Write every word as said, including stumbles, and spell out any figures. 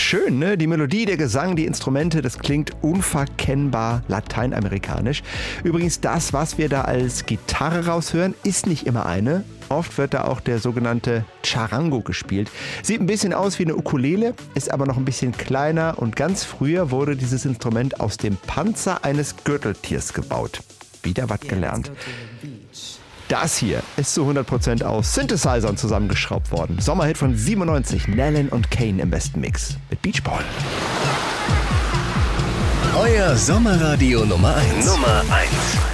schön, ne? Die Melodie, der Gesang, die Instrumente, das klingt unverkennbar lateinamerikanisch. Übrigens, das, was wir da als Gitarre raushören, ist nicht immer eine. Oft wird da auch der sogenannte Charango gespielt. Sieht ein bisschen aus wie eine Ukulele, ist aber noch ein bisschen kleiner und ganz früher wurde dieses Instrument aus dem Panzer eines Gürteltiers gebaut. Wieder was gelernt. Das hier ist zu hundert Prozent aus Synthesizern zusammengeschraubt worden. Sommerhit von siebenundneunzig, Nalin und Kane im besten Mix mit Beach Ball. Euer Sommerradio Nummer eins. Nummer eins.